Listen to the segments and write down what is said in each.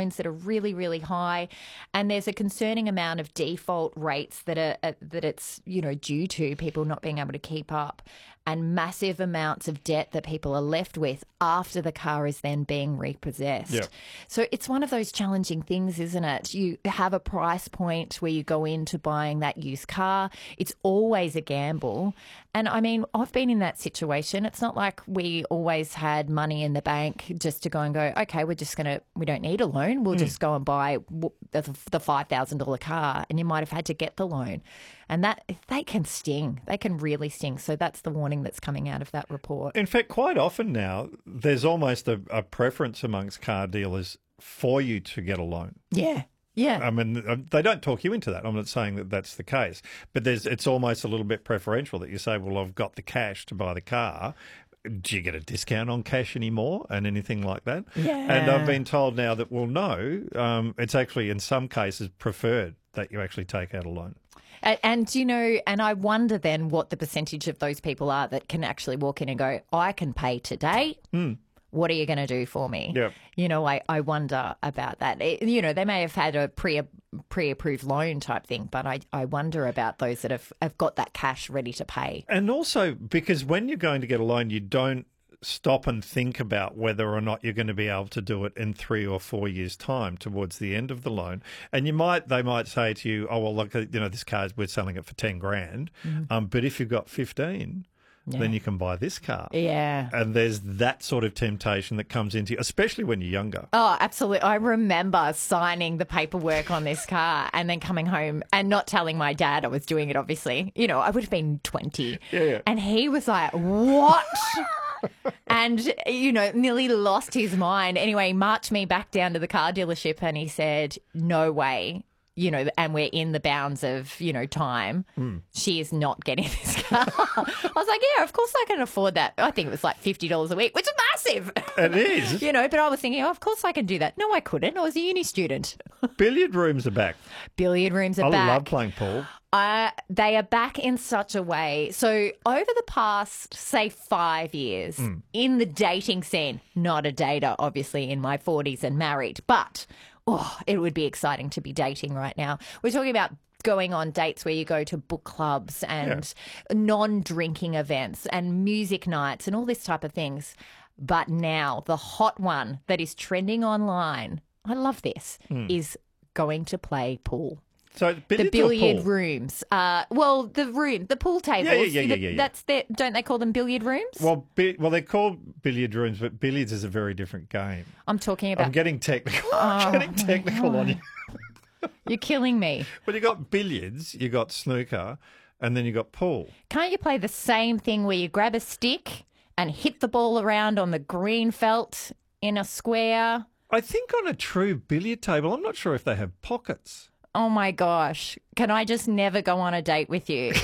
loans that are really, really high, and there's a concerning amount of default rates that it's due to people not being able to keep up, and massive amounts of debt that people are left with after the car is then being repossessed. Yep. So it's one of those challenging things, isn't it? You have a price point where you go into buying that used car. It's always a gamble. And I mean, I've been in that situation. It's not like we always had money in the bank just to go and go, okay, we don't need a loan. We'll just go and buy the $5,000 car, and you might have had to get the loan. And that they can sting. They can really sting. So that's the warning that's coming out of that report. In fact, quite often now, there's almost a preference amongst car dealers for you to get a loan. Yeah. Yeah. I mean, they don't talk you into that. I'm not saying that that's the case. But it's almost a little bit preferential that you say, well, I've got the cash to buy the car. Do you get a discount on cash anymore and anything like that? Yeah. And I've been told now that, well, no, it's actually in some cases preferred that you actually take out a loan. And, and I wonder then what the percentage of those people are that can actually walk in and go, I can pay today. What are you going to do for me? Yep. I wonder about that. They may have had a pre-approved loan type thing, but I wonder about those that have got that cash ready to pay. And also because when you're going to get a loan, you don't stop and think about whether or not you're going to be able to do it in 3 or 4 years' time towards the end of the loan. And they might say to you, oh, well, look, this car, we're selling it for 10 grand. But if you've got 15, then you can buy this car. Yeah. And there's that sort of temptation that comes into you, especially when you're younger. Oh, absolutely. I remember signing the paperwork on this car and then coming home and not telling my dad I was doing it, obviously. I would have been 20. Yeah. And he was like, what? And, nearly lost his mind. Anyway, he marched me back down to the car dealership and he said, no way. And we're in the bounds of, time. She is not getting this car. I was like, yeah, of course I can afford that. I think it was like $50 a week, which is massive. It is. But I was thinking, of course I can do that. No, I couldn't. I was a uni student. Billiard rooms are back. Billiard rooms are back. I love playing pool. They are back in such a way. So over the past, say, 5 years in the dating scene, not a dater, obviously, in my 40s and married, but it would be exciting to be dating right now. We're talking about going on dates where you go to book clubs and non-drinking events and music nights and all this type of things. But now the hot one that is trending online, I love this, is going to play pool. So the billiard rooms. The pool tables. Yeah. That's don't they call them billiard rooms? Well, they're called billiard rooms, but billiards is a very different game. I'm talking about. I'm getting technical. On you. You're killing me. Well, you got billiards, you got snooker, and then you got pool. Can't you play the same thing where you grab a stick and hit the ball around on the green felt in a square? I think on a true billiard table, I'm not sure if they have pockets. Oh, my gosh. Can I just never go on a date with you?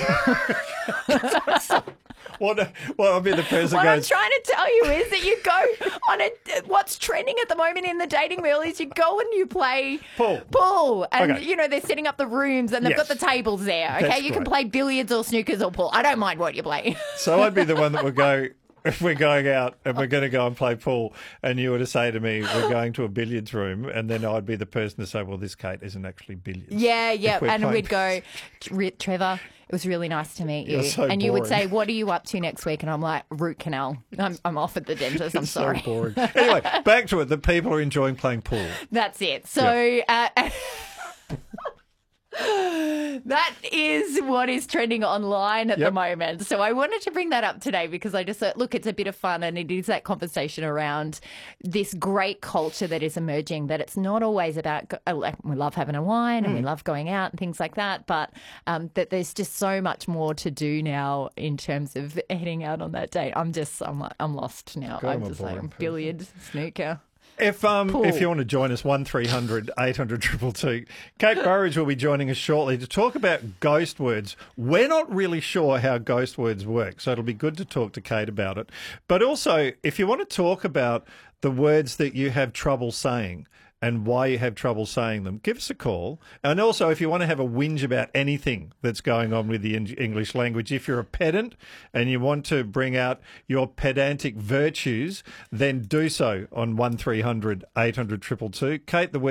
Well, I mean, the person what goes... I'm trying to tell you is that you go on what's trending at the moment in the dating world is you go and you play pool. And, they're setting up the rooms and they've got the tables there, okay? That's you can great. play billiards or snookers or pool. I don't mind what you play. So I'd be the one that would go... If we're going out and we're going to go and play pool and you were to say to me, we're going to a billiards room, and then I'd be the person to say, well, this, Kate, isn't actually billiards. Yeah. And we'd go, Trevor, it was really nice to meet you. You're so and you would boring. say, what are you up to next week? And I'm like, root canal. I'm off at the dentist. I'm sorry. So boring. Anyway, back to it. The people are enjoying playing pool. That's it. So... that is what is trending online at the moment. So I wanted to bring that up today because I just thought, look, it's a bit of fun and it is that conversation around this great culture that is emerging, that it's not always about, we love having a wine and we love going out and things like that, but that there's just so much more to do now in terms of heading out on that date. I'm lost now. God, I'm just like billiard, snooker. If you want to join us, 1300 800 222. Kate Burridge will be joining us shortly to talk about ghost words. We're not really sure how ghost words work, so it'll be good to talk to Kate about it. But also, if you want to talk about the words that you have trouble saying and why you have trouble saying them, give us a call. And also, if you want to have a whinge about anything that's going on with the English language, if you're a pedant and you want to bring out your pedantic virtues, then do so on 1300 800 222. Kate, the